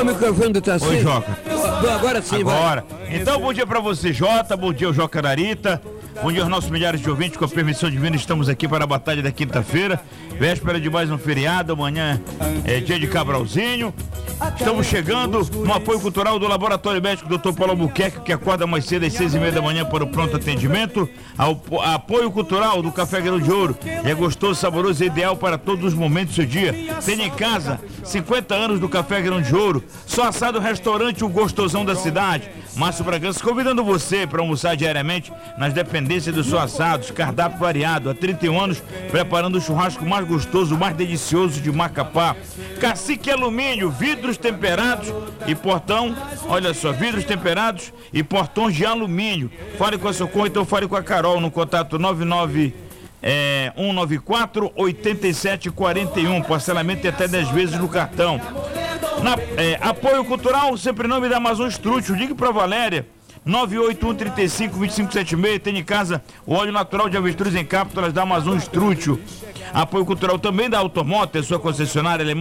o microfone do Tarcísio. Oi, Joca. Agora sim, Agora. vai. Então, bom dia pra você, Jota. Bom dia, o Joca Narita. Bom dia aos nossos milhares de ouvintes. Com a permissão divina, estamos aqui para a batalha da quinta-feira. Véspera de mais um feriado. Amanhã é dia de Cabralzinho. Estamos chegando no apoio cultural do Laboratório Médico Dr. Paulo Albuquerque, que acorda mais cedo às 6:30 da manhã para o pronto atendimento. Apoio cultural do Café Grão de Ouro. É gostoso, saboroso e ideal para todos os momentos do seu dia. Tem em casa 50 anos do Café Grão de Ouro. Só assado restaurante, o gostosão da cidade. Márcio Bragança convidando você para almoçar diariamente nas dependências dos seus assados. Cardápio variado. Há 31 anos preparando o churrasco mais gostoso, mais delicioso de Macapá. Cacique Alumínio, vidros temperados e portão, olha só, vidros temperados e portões de alumínio. Fale com a Socorro, então fale com a Carol no contato 194-8741, parcelamento de até 10 vezes no cartão. Apoio cultural, sempre em nome da Amazon Estrútil. Ligue para Valéria 981352576. Tem em casa o óleo natural de avestruz em cápsulas da Amazon Estrútil. Apoio cultural também da Automoto, sua concessionária alemã.